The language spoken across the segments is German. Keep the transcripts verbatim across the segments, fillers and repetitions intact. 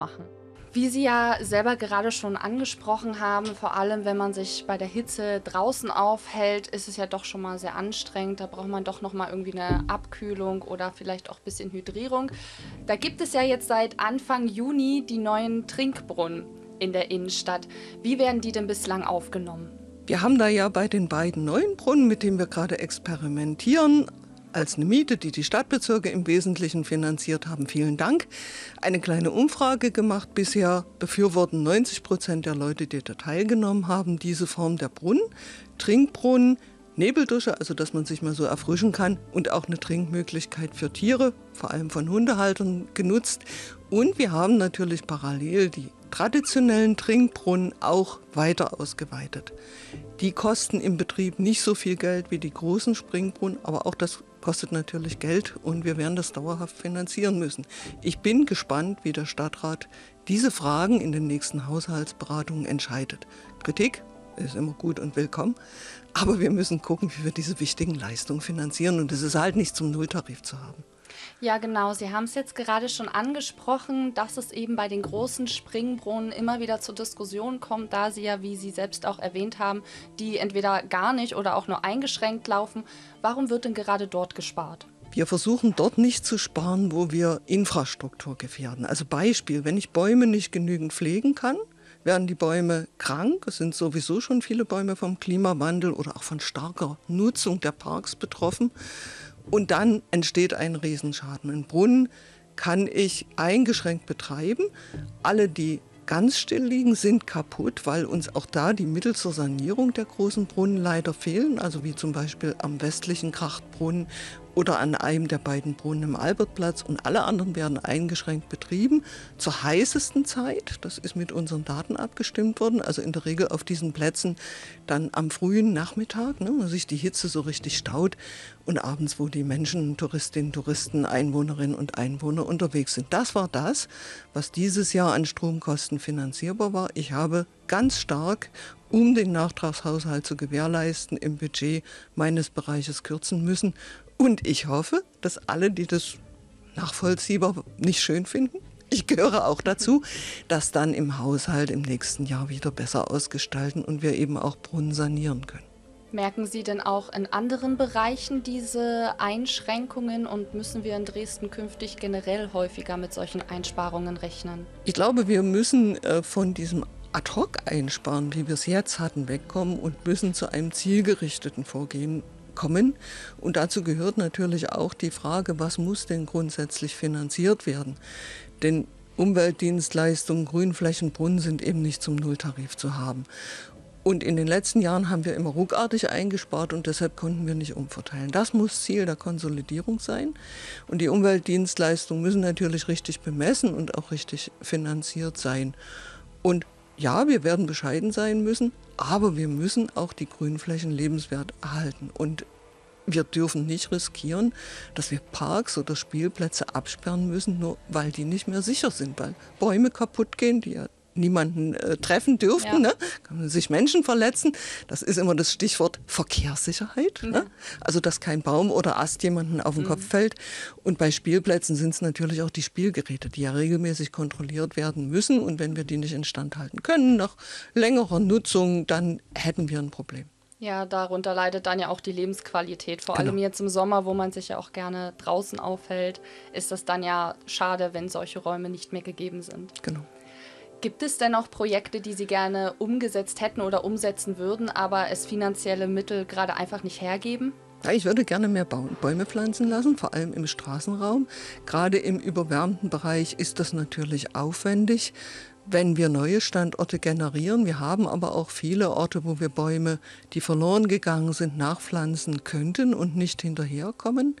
machen. Wie Sie ja selber gerade schon angesprochen haben, vor allem wenn man sich bei der Hitze draußen aufhält, ist es ja doch schon mal sehr anstrengend. Da braucht man doch noch mal irgendwie eine Abkühlung oder vielleicht auch ein bisschen Hydrierung. Da gibt es ja jetzt seit Anfang Juni die neuen Trinkbrunnen in der Innenstadt. Wie werden die denn bislang aufgenommen? Wir haben da ja bei den beiden neuen Brunnen, mit denen wir gerade experimentieren, als eine Miete, die die Stadtbezirke im Wesentlichen finanziert haben, vielen Dank, eine kleine Umfrage gemacht. Bisher befürworten neunzig Prozent der Leute, die da teilgenommen haben, diese Form der Brunnen, Trinkbrunnen, Nebeldusche, also dass man sich mal so erfrischen kann, und auch eine Trinkmöglichkeit für Tiere, vor allem von Hundehaltern, genutzt. Und wir haben natürlich parallel die traditionellen Trinkbrunnen auch weiter ausgeweitet. Die kosten im Betrieb nicht so viel Geld wie die großen Springbrunnen, aber auch das kostet natürlich Geld und wir werden das dauerhaft finanzieren müssen. Ich bin gespannt, wie der Stadtrat diese Fragen in den nächsten Haushaltsberatungen entscheidet. Kritik ist immer gut und willkommen, aber wir müssen gucken, wie wir diese wichtigen Leistungen finanzieren und es ist halt nicht zum Nulltarif zu haben. Ja, genau. Sie haben es jetzt gerade schon angesprochen, dass es eben bei den großen Springbrunnen immer wieder zur Diskussion kommt, da sie ja, wie Sie selbst auch erwähnt haben, die entweder gar nicht oder auch nur eingeschränkt laufen. Warum wird denn gerade dort gespart? Wir versuchen dort nicht zu sparen, wo wir Infrastruktur gefährden. Also Beispiel, wenn ich Bäume nicht genügend pflegen kann, werden die Bäume krank. Es sind sowieso schon viele Bäume vom Klimawandel oder auch von starker Nutzung der Parks betroffen. Und dann entsteht ein Riesenschaden. Einen Brunnen kann ich eingeschränkt betreiben. Alle, die ganz still liegen, sind kaputt, weil uns auch da die Mittel zur Sanierung der großen Brunnen leider fehlen. Also wie zum Beispiel am westlichen Krachtbrunnen oder an einem der beiden Brunnen im Albertplatz. Und alle anderen werden eingeschränkt betrieben. Zur heißesten Zeit, das ist mit unseren Daten abgestimmt worden, also in der Regel auf diesen Plätzen dann am frühen Nachmittag, ne, wo sich die Hitze so richtig staut und abends, wo die Menschen, Touristinnen, Touristen, Einwohnerinnen und Einwohner unterwegs sind. Das war das, was dieses Jahr an Stromkosten finanzierbar war. Ich habe ganz stark, um den Nachtragshaushalt zu gewährleisten, im Budget meines Bereiches kürzen müssen. Und ich hoffe, dass alle, die das nachvollziehbar nicht schön finden, ich gehöre auch dazu, das dann im Haushalt im nächsten Jahr wieder besser ausgestalten und wir eben auch Brunnen sanieren können. Merken Sie denn auch in anderen Bereichen diese Einschränkungen und müssen wir in Dresden künftig generell häufiger mit solchen Einsparungen rechnen? Ich glaube, wir müssen äh, von diesem Ad-hoc-Einsparen, wie wir es jetzt hatten, wegkommen und müssen zu einem zielgerichteten Vorgehen kommen. Und dazu gehört natürlich auch die Frage, was muss denn grundsätzlich finanziert werden? Denn Umweltdienstleistungen, Grünflächen, Brunnen sind eben nicht zum Nulltarif zu haben. Und in den letzten Jahren haben wir immer ruckartig eingespart und deshalb konnten wir nicht umverteilen. Das muss Ziel der Konsolidierung sein. Und die Umweltdienstleistungen müssen natürlich richtig bemessen und auch richtig finanziert sein. Und ja, wir werden bescheiden sein müssen, aber wir müssen auch die Grünflächen lebenswert erhalten. Und wir dürfen nicht riskieren, dass wir Parks oder Spielplätze absperren müssen, nur weil die nicht mehr sicher sind, weil Bäume kaputt gehen, die ja niemanden äh, treffen dürften, ja. Ne? Kann sich Menschen verletzen. Das ist immer das Stichwort Verkehrssicherheit. Ja. Ne? Also, dass kein Baum oder Ast jemanden auf den mhm. Kopf fällt. Und bei Spielplätzen sind es natürlich auch die Spielgeräte, die ja regelmäßig kontrolliert werden müssen. Und wenn wir die nicht instand halten können, nach längerer Nutzung, dann hätten wir ein Problem. Ja, darunter leidet dann ja auch die Lebensqualität. Vor Genau. allem jetzt im Sommer, wo man sich ja auch gerne draußen aufhält, ist das dann ja schade, wenn solche Räume nicht mehr gegeben sind. Genau. Gibt es denn auch Projekte, die Sie gerne umgesetzt hätten oder umsetzen würden, aber es finanzielle Mittel gerade einfach nicht hergeben? Ja, ich würde gerne mehr Bäume pflanzen lassen, vor allem im Straßenraum. Gerade im überwärmten Bereich ist das natürlich aufwendig, wenn wir neue Standorte generieren. Wir haben aber auch viele Orte, wo wir Bäume, die verloren gegangen sind, nachpflanzen könnten und nicht hinterherkommen.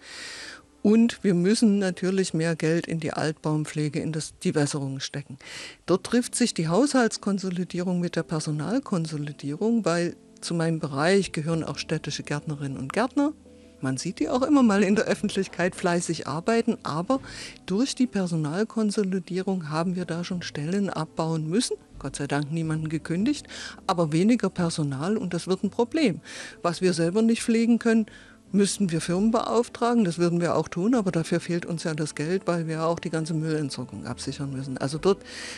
Und wir müssen natürlich mehr Geld in die Altbaumpflege, in das, die Wässerung stecken. Dort trifft sich die Haushaltskonsolidierung mit der Personalkonsolidierung, weil zu meinem Bereich gehören auch städtische Gärtnerinnen und Gärtner. Man sieht die auch immer mal in der Öffentlichkeit fleißig arbeiten, aber durch die Personalkonsolidierung haben wir da schon Stellen abbauen müssen. Gott sei Dank niemanden gekündigt, aber weniger Personal und das wird ein Problem. Was wir selber nicht pflegen können, müssten wir Firmen beauftragen, das würden wir auch tun, aber dafür fehlt uns ja das Geld, weil wir auch die ganze Müllentsorgung absichern müssen. Also dort